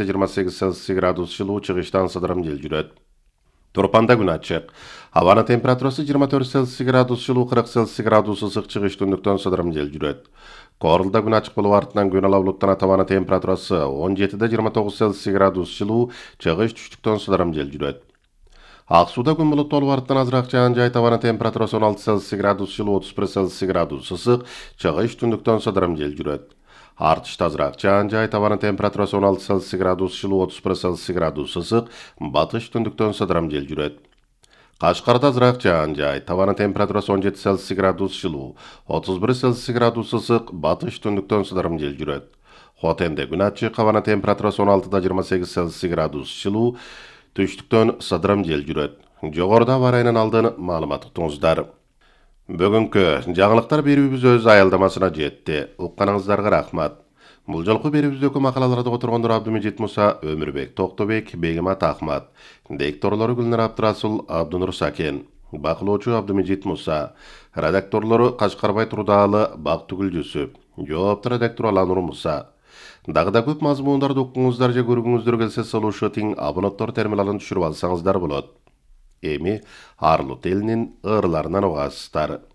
кечте 28 Цельсий градус жылуу, чыгыштан сыдырым жел жүрөт. Турпанда күн ачык. Абанын температурасы 24 Цельсий градус жылуу, 40 Цельсий градус ысык, чыгыш түндүктөн сыдырым жел жүрөт. Корулда күн ачык болуп артынан күн ала булуттан табаны температурасы 17-де 29 Цельсий градус жылуу, чыгыш түштүктөн сыдырым жел жүрөт. Аксууда күн булуттуу болуп артынан азыраак жаан жай, табаны температурасы 16 Цельсий градус жылуу, 31 Цельсий градус ысык, чыгыш түндүктөн сыдырым жел жүрөт. Артышта азыраак жаан жай, табаны температурасы 16 Цельсий градус жылуу, 31 Цельсий градус ысык, батыш түндүктөн сыдырым жел жүрөт. Кашкарда азыраак жаан жай, табаны температурасы 17 Цельсий градус жылуу, 31 Цельсий градус ысык, батыш түндүктөн сыдырым жел жүрөт. Хотенде күн ачык, абаны температурасы 16-да 28 Цельсий градус жылуу, түштүктөн сыдырым жел жүрөт. Жогоруда аба ырайынан алдын маалымат уктуңуздар. Бүгүнкү жаңылыктар берүүбүз өз аялдамасына жетти. Укканыңыздарга рахмат. Бул жолку берүүбүздөгү макалаларды которгондор Абдымежит Муса, Өмүрбек Токтобек, Бегимат Ахмат. Дикторлору Гүлнар Абдрасул, Абдынур Сакен. Бакылоочу Абдымежит Муса. Редакторлору Кашкарбай Турдаалы, Бактыгүл Жүсүп. Жоопту редактор Аланур Муса. Дагы да көп мазмундарды укуңуздар же көргүңүздөр келсе, салушы тиң абонаттар терминалын түшүрүп алсаңыздар болот. Эми Арлут элинин ырларынан угасыздар.